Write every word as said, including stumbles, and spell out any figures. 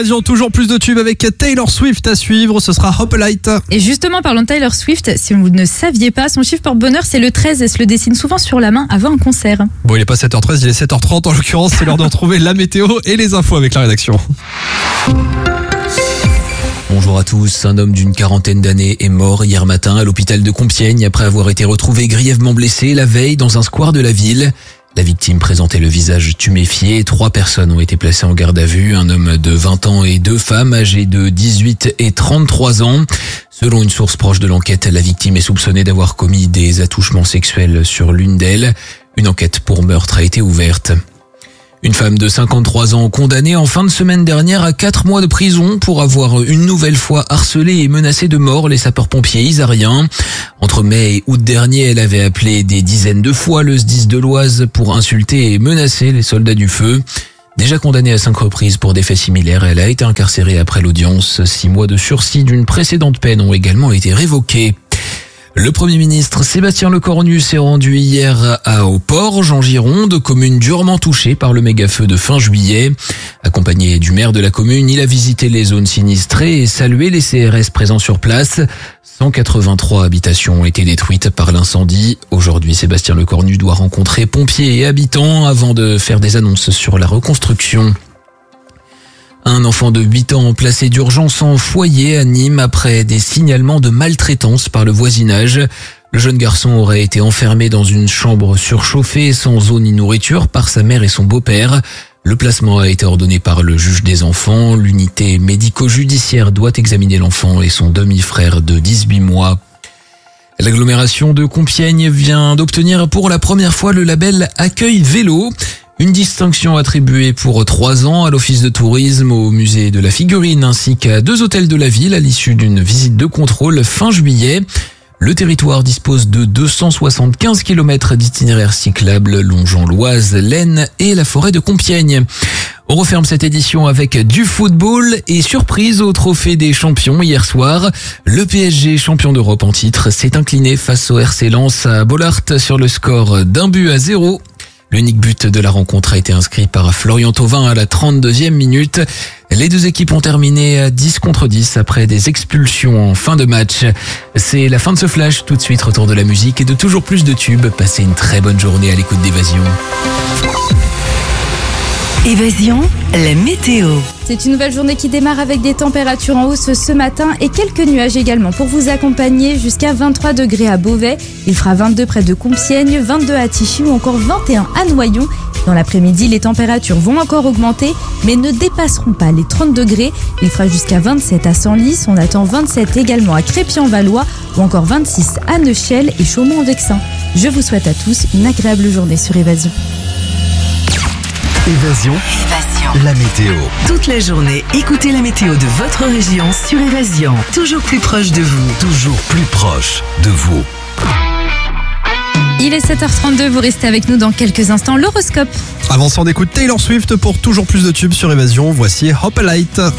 Toujours plus de tubes avec Taylor Swift à suivre, ce sera Hop Light. Et justement, parlons de Taylor Swift, si vous ne saviez pas, son chiffre porte-bonheur c'est le treize, elle se le dessine souvent sur la main avant un concert. Bon, il est pas sept heures treize, il est sept heures trente en l'occurrence, c'est l'heure de retrouver la météo et les infos avec la rédaction. Bonjour à tous, un homme d'une quarantaine d'années est mort hier matin à l'hôpital de Compiègne après avoir été retrouvé grièvement blessé la veille dans un square de la ville. La victime présentait le visage tuméfié. Trois personnes ont été placées en garde à vue, un homme de vingt ans et deux femmes âgées de dix-huit et trente-trois ans. Selon une source proche de l'enquête, la victime est soupçonnée d'avoir commis des attouchements sexuels sur l'une d'elles. Une enquête pour meurtre a été ouverte. Une femme de cinquante-trois ans condamnée en fin de semaine dernière à quatre mois de prison pour avoir une nouvelle fois harcelé et menacé de mort les sapeurs-pompiers isariens. Entre mai et août dernier, elle avait appelé des dizaines de fois le S D I S de l'Oise pour insulter et menacer les soldats du feu. Déjà condamnée à cinq reprises pour des faits similaires, elle a été incarcérée après l'audience. Six mois de sursis d'une précédente peine ont également été révoqués. Le Premier ministre Sébastien Lecornu s'est rendu hier à Auporge, en Gironde, commune durement touchée par le méga-feu de fin juillet. Accompagné du maire de la commune, il a visité les zones sinistrées et salué les C R S présents sur place. cent quatre-vingt-trois habitations ont été détruites par l'incendie. Aujourd'hui, Sébastien Lecornu doit rencontrer pompiers et habitants avant de faire des annonces sur la reconstruction. Un enfant de huit ans placé d'urgence en foyer à Nîmes après des signalements de maltraitance par le voisinage. Le jeune garçon aurait été enfermé dans une chambre surchauffée sans eau ni nourriture par sa mère et son beau-père. Le placement a été ordonné par le juge des enfants. L'unité médico-judiciaire doit examiner l'enfant et son demi-frère de dix-huit mois. L'agglomération de Compiègne vient d'obtenir pour la première fois le label Accueil Vélo. Une distinction attribuée pour trois ans à l'office de tourisme, au musée de la figurine ainsi qu'à deux hôtels de la ville à l'issue d'une visite de contrôle fin juillet. Le territoire dispose de deux cent soixante-quinze kilomètres d'itinéraires cyclables longeant l'Oise, l'Aisne et la forêt de Compiègne. On referme cette édition avec du football et surprise au trophée des champions hier soir. Le P S G, champion d'Europe en titre, s'est incliné face au R C Lens à Bollaert sur le score d'un but à zéro. L'unique but de la rencontre a été inscrit par Florian Thauvin à la trente-deuxième minute. Les deux équipes ont terminé à dix contre dix après des expulsions en fin de match. C'est la fin de ce flash. Tout de suite, retour de la musique et de toujours plus de tubes. Passez une très bonne journée à l'écoute d'Évasion. Évasion, la météo. C'est une nouvelle journée qui démarre avec des températures en hausse ce matin et quelques nuages également pour vous accompagner jusqu'à vingt-trois degrés à Beauvais. Il fera vingt-deux près de Compiègne, vingt-deux à Tichy ou encore vingt et un à Noyon. Dans l'après-midi, les températures vont encore augmenter mais ne dépasseront pas les trente degrés. Il fera jusqu'à vingt-sept à Senlis, on attend vingt-sept également à Crépy-en-Valois ou encore vingt-six à Neuchâtel et Chaumont-en-Vexin. Je vous souhaite à tous une agréable journée sur Évasion. Évasion. Évasion. La météo. Toute la journée, écoutez la météo de votre région sur Évasion. Toujours plus proche de vous. Toujours plus proche de vous. Il est sept heures trente-deux, vous restez avec nous dans quelques instants. L'horoscope. Avant ça, on écoute Taylor Swift pour toujours plus de tubes sur Évasion. Voici Hop Light.